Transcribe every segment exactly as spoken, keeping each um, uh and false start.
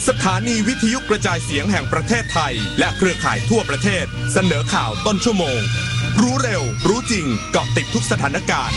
สถานีวิทยุกระจายเสียงแห่งประเทศไทยและเครือข่ายทั่วประเทศเสนอข่าวต้นชั่วโมงรู้เร็วรู้จริงเกาะติดทุกสถานการณ์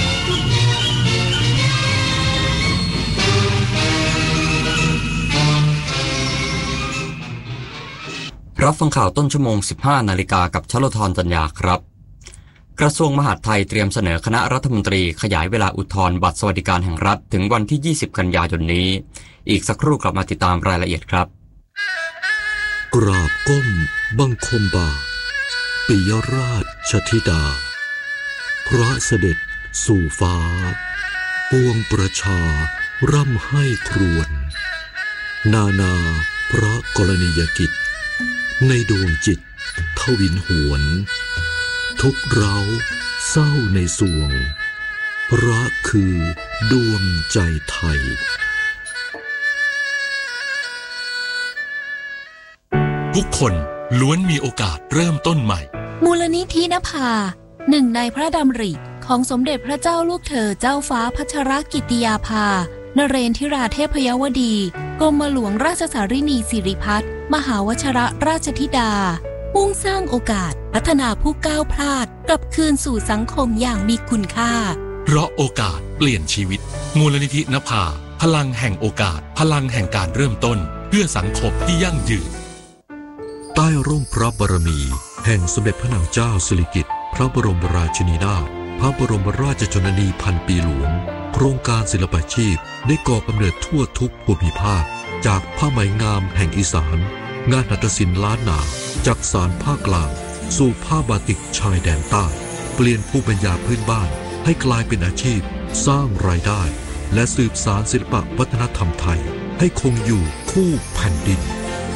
รับฟังข่าวต้นชั่วโมง สิบห้านาฬิกากับชลธรจัญญาครับกระทรวงมหาดไทยเตรียมเสนอคณะรัฐมนตรีขยายเวลาอุทธรณ์บัตรสวัสดิการแห่งรัฐถึงวันที่ยี่สิบกันยายนนี้อีกสักครู่กลับมาติดตามรายละเอียดครับกราบก้มบังคมบาทปิยราชธิดาพระเสด็จสู่ฟ้าปวงประชาร่ำให้ครวญนานาพระกรณียกิจในดวงจิตทวินหวนทุกเราเศร้าในสวงพระคือดวงใจไทยทุกคนล้วนมีโอกาสเริ่มต้นใหม่มูลนิธินภาหนึ่งในพระดำริของสมเด็จพระเจ้าลูกเธอเจ้าฟ้าพัชรกิติยาภานเรนทิราเทพยวดีกรมหลวงราชสารินีสิริพัฒน์มหาวชรราชธิดามุ่งสร้างโอกาสพัฒนาผู้ก้าวพลาดกลับคืนสู่สังคมอย่างมีคุณค่าเพราะโอกาสเปลี่ยนชีวิตมูลนิธินภาพลังแห่งโอกาสพลังแห่งการเริ่มต้นเพื่อสังคมที่ยั่งยืนใต้ร่มพระบารมีแห่งสมเด็จพระนางเจ้าสิริกิติ์พระบรมราชินีนาถพระบรมราชชนนีพันปีหลวงโครงการศิลปาชีพได้ก่อกำเนิดทั่วทุกภูมิภาคจากผ้าไหมงามแห่งอีสานงานหัตถศิลป์ล้านนาจากสารภาคกลางสู่ผ้าบาติกชายแดนใต้เปลี่ยนภูมิปัญญาพื้นบ้านให้กลายเป็นอาชีพสร้างรายได้และสืบสานศิลปวัฒนธรรมไทยให้คงอยู่คู่แผ่นดิน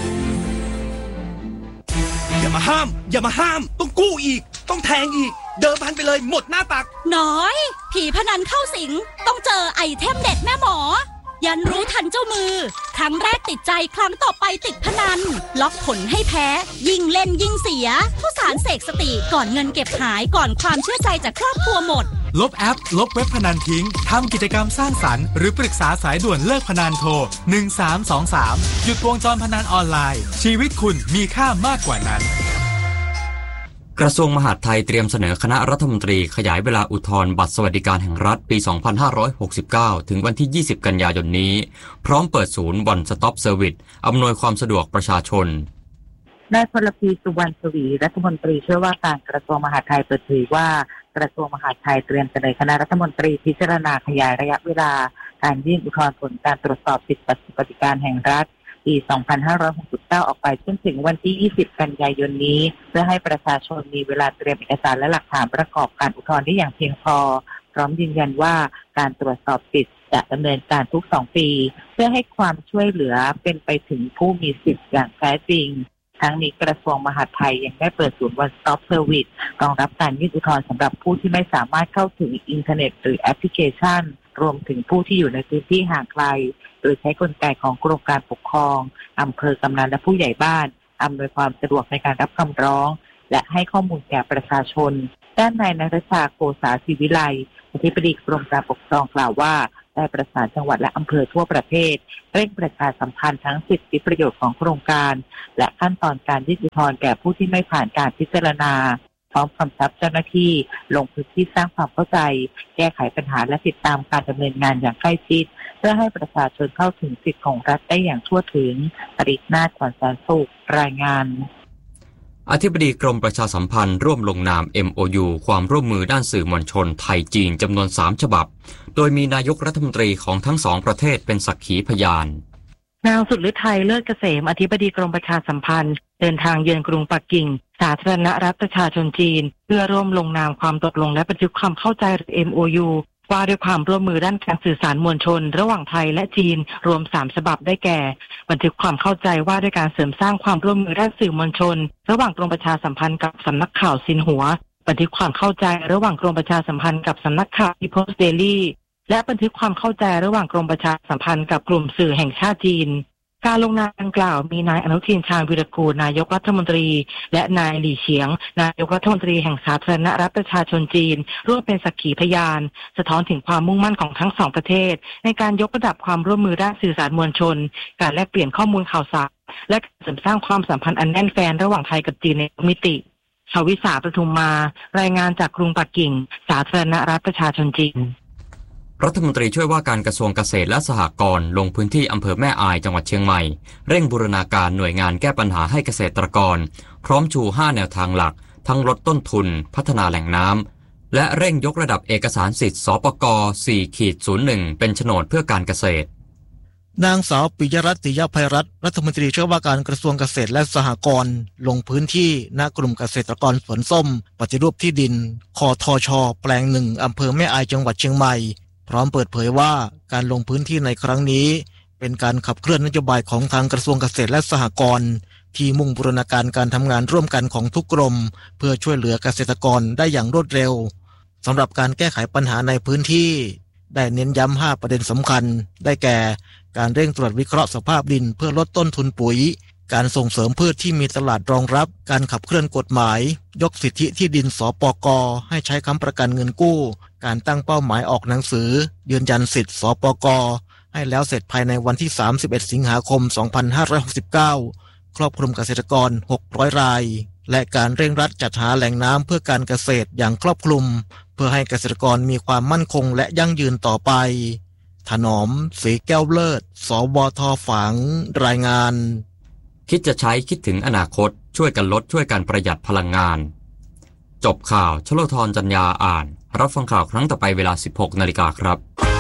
อย่ามาห้ามอย่ามาห้ามต้องกู้อีกต้องแทงอีกเดิมพันไปเลยหมดหน้าตักน้อยผีพนันเข้าสิงต้องเจอไอเทมเด็ดแม่หมอยันรู้ทันเจ้ามือครั้งแรกติดใจครั้งต่อไปติดพนันล็อกผลให้แพ้ยิ่งเล่นยิ่งเสียผู้สารเสกสติก่อนเงินเก็บหายก่อนความเชื่อใจจากครอบครัวหมดลบแอปลบเว็บพนันทิ้งทำกิจกรรมสร้างสรรค์หรือปรึกษาสายด่วนเลิกพนันโทรหนึ่งสามสองสามหยุดวงจรพนันออนไลน์ชีวิตคุณมีค่ามากกว่านั้นกระทรวงมหาดไทยเตรียมเสนอคณะรัฐมนตรีขยายเวลาอุทธรณ์บัตรสวัสดิการแห่งรัฐปี สองพันห้าร้อยหกสิบเก้า ถึงวันที่ ยี่สิบกันยายนนี้พร้อมเปิดศูนย์ One Stop Service อำนวยความสะดวกประชาชนนายพลพีสุวรรณสวีรัฐมนตรีช่วยว่าการกระทรวงมหาดไทยเปิดเผยว่ากระทรวงมหาดไทยเตรียมเสนอคณะรัฐมนตรีพิจารณาขยายระยะเวลาการยื่นอุทธรณ์ผลการตรวจสอบสิทธิบัตรสวัสดิการแห่งรัฐปี สองพันห้าร้อยหกสิบเก้า ออกไปจนถึงวันที่ ยี่สิบกันยายนนี้เพื่อให้ประชาชนมีเวลาเตรียมเอกสารและหลักฐานประกอบการอุทธรณ์ได้อย่างเพียงพอพร้อมยืนยันว่าการตรวจสอบสิทธิ์จะดำเนินการทุกสองปีเพื่อให้ความช่วยเหลือเป็นไปถึงผู้มีสิทธิ์อย่างแท้จริงทั้งนี้กระทรวงมหาดไทยยังได้เปิดศูนย์ One Stop Service รองรับการยื่นอุทธรณ์สำหรับผู้ที่ไม่สามารถเข้าถึงอินเทอร์เน็ตหรือแอปพลิเคชันรวมถึงผู้ที่อยู่ในพื้นที่ห่างไกลโดยใช้กลไกของกรมการปกครองอำเภอกำนันและผู้ใหญ่บ้านอำนวยความสะดวกในการรับคำร้องและให้ข้อมูลแก่ประชาชนด้านนายณัฐชาโกษาศิวิไลอธิบดีกรมการปกครองกล่าวว่าได้ประสานจังหวัดและอำเภอทั่วประเทศเร่งประชาสัมพันธ์ทั้งสิทธิประโยชน์ของโครงการและขั้นตอนการยื่นอุทธรณ์แก่ผู้ที่ไม่ผ่านการพิจารณาพร้อมกำชับเจ้าหน้าที่ลงพื้นที่สร้างความเข้าใจแก้ไขปัญหาและติดตามการดำเนินงานอย่างใกล้ชิดเพื่อให้ประชาชนเข้าถึงสิทธิของรัฐได้อย่างทั่วถึงปริศนาถขวัญแสนสุขรายงานอธิบดีกรมประชาสัมพันธ์ร่วมลงนาม เอ็ม โอ ยู ความร่วมมือด้านสื่อมวลชนไทยจีนจำนวนสามฉบับโดยมีนายกรัฐมนตรีของทั้งสองประเทศเป็นสักขีพยานนางสุดฤทัยเลิศเกษมอธิบดีกรมประชาสัมพันธ์เดินทางเยือนกรุงปักกิ่งสาธารณรัฐประชาชนจีนเพื่อร่วมลงนามความตกลงและบันทึกความเข้าใจหรือ เอ็ม โอ ยู ว่าด้วยความร่วมมือด้านการสื่อสารมวลชนระหว่างไทยและจีนรวมสามฉบับได้แก่บันทึกความเข้าใจว่าด้วยการเสริมสร้างความร่วมมือด้านสื่อมวลชนระหว่างกรมประชาสัมพันธ์กับสำนักข่าวซินหัวบันทึกความเข้าใจระหว่างกรมประชาสัมพันธ์กับสำนักข่าว People's Daily และบันทึกความเข้าใจระหว่างกรมประชาสัมพันธ์กับกลุ่มสื่อแห่งชาติจีนการลงนามดังกล่าวมีนายอนุทินชาญวีรกูลนายกรัฐมนตรีและนายหลี่เฉียงนายกรัฐมนตรีแห่งสาธารณรัฐประชาชนจีนร่วมเป็นสักขีพยานสะท้อนถึงความมุ่งมั่นของทั้งสองประเทศในการยกระดับความร่วมมือด้านสื่อสารมวลชนการแลกเปลี่ยนข้อมูลข่าวสารและการเสริมสร้างความสัมพันธ์อันแน่นแฟ้นระหว่างไทยกับจีนในทุกมิติชวิสาประทุมมารายงานจากกรุงปักกิ่งสาธารณรัฐประชาชนจีนรัฐมนตรีช่วยว่าการกระทรวงเกษตรและสหกรณ์ลงพื้นที่อำเภอแม่อายจังหวัดเชียงใหม่เร่งบูรณาการหน่วยงานแก้ปัญหาให้เกษตรกรพร้อมชูห้าแนวทางหลักทั้งลดต้นทุนพัฒนาแหล่งน้ำและเร่งยกระดับเอกสารสิทธิ์สปก สี่ศูนย์หนึ่ง เป็นโฉนดเพื่อการเกษตรนางสาวปิยรัตน์ ติยภัยรัตน์รัฐมนตรีช่วยว่าการกระทรวงเกษตรและสหกรณ์ลงพื้นที่ณกลุ่มเกษตรกรสวนส้มปฏิรูปที่ดินคทช.แปลงหนึ่งอำเภอแม่อายจังหวัดเชียงใหม่พร้อมเปิดเผยว่าการลงพื้นที่ในครั้งนี้เป็นการขับเคลื่อนนโยบายของทางกระทรวงเกษตรและสหกรณ์ที่มุ่งบูรณาการการทำงานร่วมกันของทุกกรมเพื่อช่วยเหลือเกษตรกรได้อย่างรวดเร็วสำหรับการแก้ไขปัญหาในพื้นที่ได้เน้นย้ำห้าประเด็นสำคัญได้แก่การเร่งตรวจวิเคราะห์สภาพดินเพื่อลดต้นทุนปุ๋ยการส่งเสริมพืชที่มีตลาดรองรับการขับเคลื่อนกฎหมายยกสิทธิที่ดินสปก.ให้ใช้ค้ำประกันเงินกู้การตั้งเป้าหมายออกหนังสือยืนยันสิทธิสปก.ให้แล้วเสร็จภายในวันที่สามสิบเอ็ดสิงหาคมสองพันห้าร้อยหกสิบเก้าครอบคลุมเกษตรกรหกร้อยรายและการเร่งรัดจัดหาแหล่งน้ำเพื่อการเกษตรอย่างครอบคลุมเพื่อให้เกษตรกรมีความมั่นคงและยั่งยืนต่อไปถนอมศรีแก้วเลิศสวท.ฝางรายงานคิดจะใช้คิดถึงอนาคตช่วยกันลดช่วยกันประหยัดพลังงานจบข่าวชโลธรจัญญาอ่านรับฟังข่าวครั้งต่อไปเวลา สิบหกนาฬิกาครับ